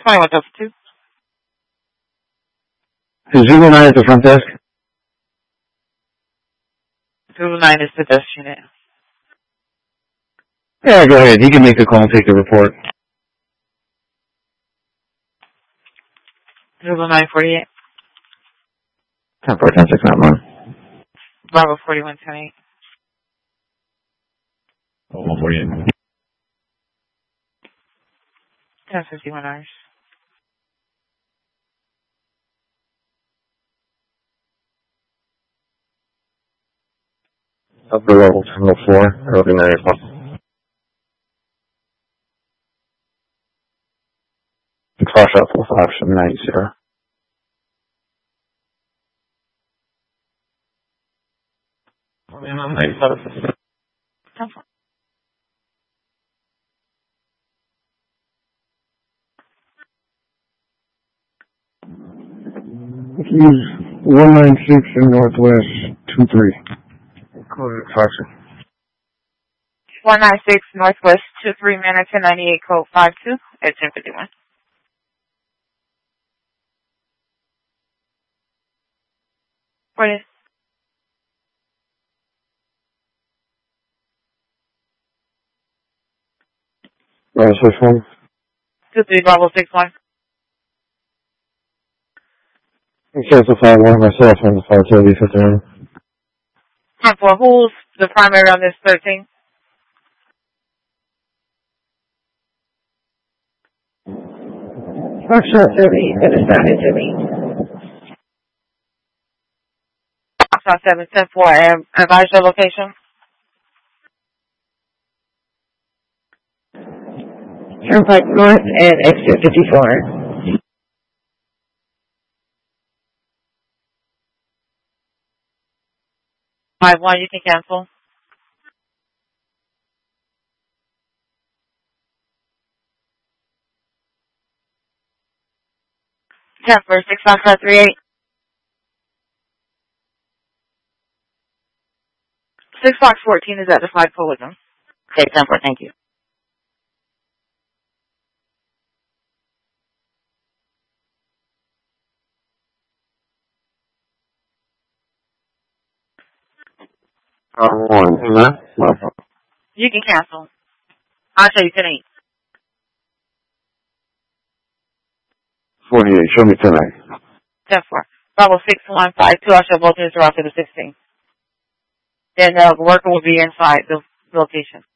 21 Delta 2. Is Zulu 9 at the front desk? Zulu 9 is the desk unit. Yeah, go ahead. He can make the call and take the report. Zulu 948. 10-4-10-6-9-1. Bravo 4110-8. Oh, 148. 1051 hours. Upper level, terminal 4, early 9 o'clock. Cross out 45790. Use 196 in Northwest 23. Code Foxy. 196 Northwest 23 Manhattan 98 code 52 at 1051. What is? Bravo 61. 23 Bravo 61. Cancel 51 myself on the 530 59. 10-4. Who's the primary on this 13? Foxtrot 30, that is not into me. Foxtrot 7, 10-4. Advise your location. Turnpike North and exit 54. 5-1, you can cancel. For 6 Foxtrot 38. 6 Fox 14 is at the 5 Polygon. Okay, 10-4, thank you. You can cancel. I'll show you 10-8. 48, show me 10-8. 10-4. Bravo 6152, I'll show both units are off to the 16. Then the worker will be inside the location.